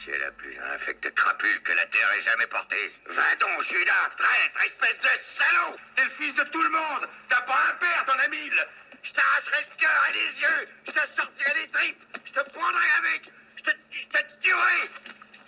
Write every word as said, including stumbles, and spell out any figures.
Tu es la plus infecte crapule que la Terre ait jamais portée. Va donc, Judas, traître, espèce de salaud! T'es le fils de tout le monde! T'as pas un père, t'en as mille! Je t'arracherai le cœur et les yeux! Je te